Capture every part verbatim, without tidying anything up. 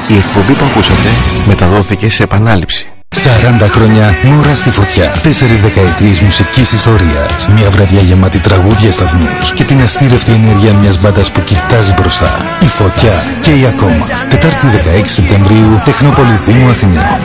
Η εκπομπή που ακούσατε μεταδόθηκε σε επανάληψη. σαράντα χρόνια Μόρα στη φωτιά. Τέσσερις δεκαετίες μουσικής ιστορίας. Μια βραδιά γεμάτη τραγούδια, σταθμούς και την αστήρευτη ενέργεια μιας μπάντας που κοιτάζει μπροστά. Η φωτιά και η ακόμα. Τετάρτη δεκαέξι Σεπτεμβρίου, Τεχνόπολη Δήμου Αθηναίων.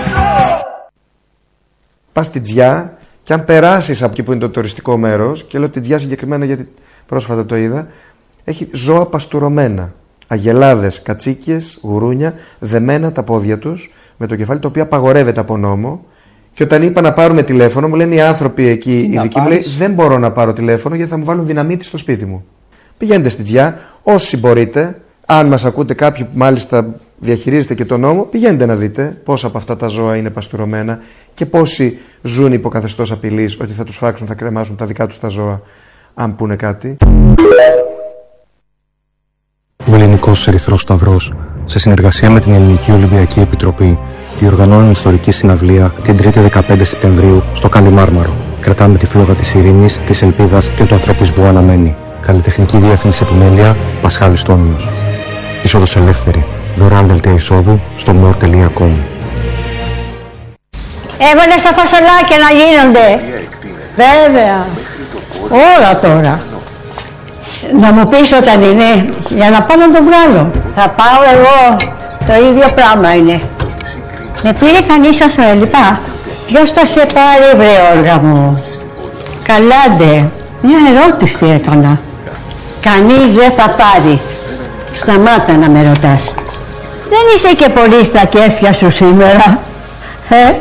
Πας στη Τζιά και αν περάσεις από εκεί που είναι το τουριστικό μέρος, και λέω τη Τζιά συγκεκριμένα γιατί πρόσφατα το είδα, έχει ζώα παστουρωμένα. Αγελάδες, κατσίκιες, γουρούνια, δεμένα τα πόδια τους με το κεφάλι, το οποίο απαγορεύεται από νόμο. Και όταν είπα να πάρουμε τηλέφωνο, μου λένε οι άνθρωποι εκεί, οι δικοί μου, λέει, δεν μπορώ να πάρω τηλέφωνο γιατί θα μου βάλουν δυναμίτη στο σπίτι μου. Πηγαίνετε στη Τζιά, όσοι μπορείτε. Αν μας ακούτε κάποιοι που μάλιστα διαχειρίζετε και τον νόμο, πηγαίνετε να δείτε πόσα από αυτά τα ζώα είναι παστουρωμένα και πόσοι ζουν υπό καθεστώς απειλής ότι θα τους φάξουν, θα κρεμάσουν τα δικά τους τα ζώα, αν πούνε κάτι. Ο Ελληνικός Ερυθρός Σταυρός, σε συνεργασία με την Ελληνική Ολυμπιακή Επιτροπή, διοργανώνουν ιστορική συναυλία την τρίτη δεκαπέντε Σεπτεμβρίου στο Κάντι Μάρμαρο. Κρατάμε τη φλόγα της ειρήνης, της ελπίδας και του ανθρωπισμού αναμένη. Καλλιτεχνική διεύθυνση επιμέλεια Πασχάλης Τόνιος. Είσοδος ελεύθερη. Δωρεάν δελτία εισόδου στο μορ τελεία κομ. Έβαλε στα φασολάκια να γίνονται. Βέβαια. Όλα τώρα. Να μου πεις όταν είναι, για να πάω να τον βγάλω. Θα πάω εγώ, το ίδιο πράγμα είναι. Με πήρε κανείς σας έλειπα. Ποιος θα σε πάρει βρε όργα μου. Καλάντε, μια ερώτηση έκανα. Κανείς δεν θα πάρει. Σταμάτα να με ρωτάς. Δεν είσαι και πολύ στα κέφια σου σήμερα, ε?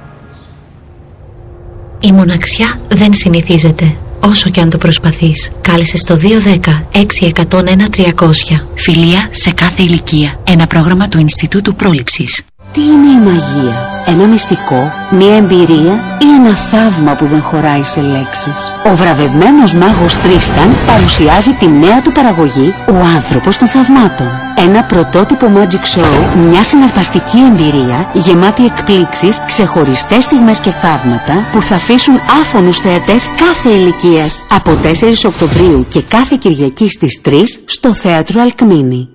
Η μοναξιά δεν συνηθίζεται. Όσο και αν το προσπαθείς, κάλεσε στο δύο δέκα έξι εκατόν ένα τριακόσια. Φιλία σε κάθε ηλικία. Ένα πρόγραμμα του Ινστιτούτου Πρόληψης. Τι είναι η μαγεία? Ένα μυστικό, μια εμπειρία ή ένα θαύμα που δεν χωράει σε λέξεις? Ο βραβευμένος μάγος Τρίσταν παρουσιάζει τη νέα του παραγωγή «Ο άνθρωπος των θαυμάτων». Ένα πρωτότυπο magic show, μια συναρπαστική εμπειρία γεμάτη εκπλήξεις, ξεχωριστές στιγμές και θαύματα που θα αφήσουν άφωνους θεατές κάθε ηλικίας. Από τέσσερις Οκτωβρίου και κάθε Κυριακή στις τρεις στο Θέατρο Αλκμίνη.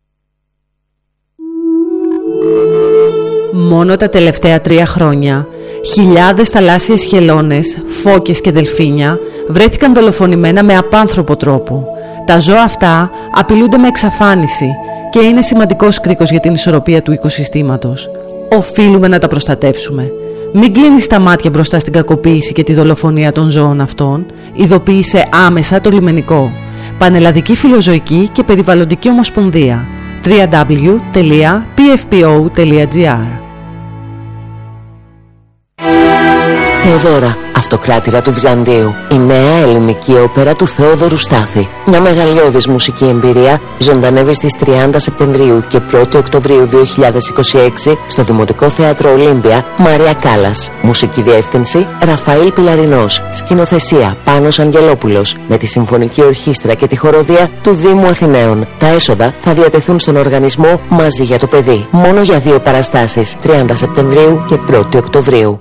Μόνο τα τελευταία τρία χρόνια, χιλιάδες θαλάσσιες χελώνες, φώκες και δελφίνια βρέθηκαν δολοφονημένα με απάνθρωπο τρόπο. Τα ζώα αυτά απειλούνται με εξαφάνιση και είναι σημαντικός κρίκος για την ισορροπία του οικοσυστήματος. Οφείλουμε να τα προστατεύσουμε. Μην κλείνεις τα μάτια μπροστά στην κακοποίηση και τη δολοφονία των ζώων αυτών. Ειδοποίησε άμεσα το λιμενικό. Πανελλαδική Φιλοζωική και Περιβαλλοντική Ομοσπονδία. double-u double-u double-u τελεία πι εφ πι ο τελεία τζι άρ. Θεοδώρα, αυτοκράτηρα του Βυζαντίου. Η νέα ελληνική όπερα του Θεόδωρου Στάθη. Μια μεγαλειώδης μουσική εμπειρία ζωντανεύει στις τριάντα Σεπτεμβρίου και πρώτη Οκτωβρίου δύο χιλιάδες είκοσι έξι στο Δημοτικό Θέατρο Ολύμπια, Μαρία Κάλλας. Μουσική διεύθυνση Ραφαήλ Πιλαρινός. Σκηνοθεσία Πάνος Αγγελόπουλος. Με τη Συμφωνική Ορχήστρα και τη Χοροδία του Δήμου Αθηναίων. Τα έσοδα θα διατεθούν στον οργανισμό Μαζί για το Παιδί. Μόνο για δύο παραστάσεις, τριάντα Σεπτεμβρίου και πρώτη Οκτωβρίου.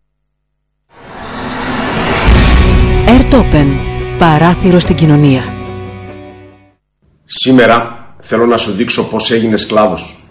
Airtopen. Παράθυρο στην κοινωνία. Σήμερα θέλω να σου δείξω πως έγινες σκλάβος.